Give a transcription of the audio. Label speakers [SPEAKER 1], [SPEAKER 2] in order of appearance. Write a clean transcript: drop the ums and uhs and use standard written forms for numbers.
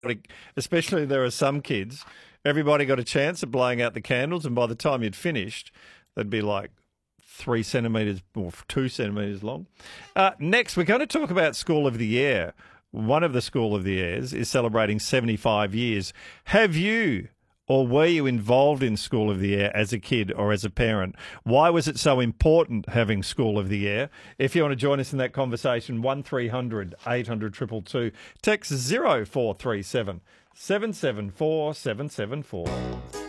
[SPEAKER 1] Especially there are some kids, everybody got a chance at blowing out the candles, and by the time you'd finished, they'd be like 3 centimetres or 2 centimetres long. Next, we're going to talk about School of the Air. One of the School of the Airs is celebrating 75 years. Have you or were you involved in School of the Air as a kid or as a parent? Why was it so important having School of the Air? If you want to join us in that conversation, 1300 800 222. Text 0437 774 774.